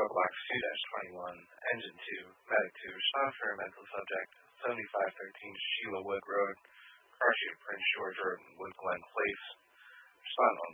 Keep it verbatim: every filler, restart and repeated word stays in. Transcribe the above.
Roblox two twenty-one, Engine two, Medic two, respond for a mental subject, seventy-five thirteen Sheila Wood Road, Car Street, Prince George Road, Wood Glen Place. Respond on